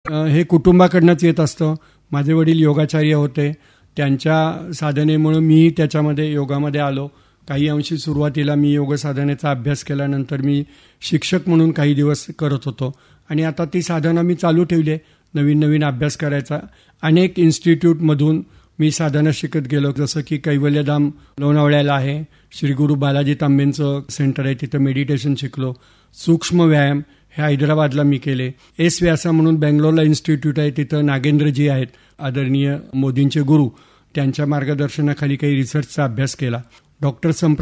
हे कुटुंबाकडनंच येत असतं. माझे वडील योगाचार्य होते. त्यांच्या साधनेमुळं मी त्याच्यामध्ये योगामध्ये आलो. काही अंशी सुरुवातीला मी योग साधनेचा अभ्यास केल्यानंतर मी शिक्षक म्हणून काही दिवस करत होतो आणि आता ती साधना मी चालू ठेवली आहे. नवीन नवीन अभ्यास करायचा. अनेक इन्स्टिट्यूटमधून मी साधना शिकत गेलो. जसं की कैवल्यधाम लोणावळ्याला आहे, श्री गुरु बालाजी तांबेंचं सेंटर आहे, तिथं मेडिटेशन शिकलो. सूक्ष्म व्यायाम हे हैदराबादला मी केले. एस व्यासा म्हणून बेंगलोरला इन्स्टिट्यूट आहे, तिथं नागेंद्रजी आहेत, आदरणीय मोदींचे गुरु, त्यांच्या मार्गदर्शनाखाली काही रिसर्चचा अभ्यास केला. डॉक्टर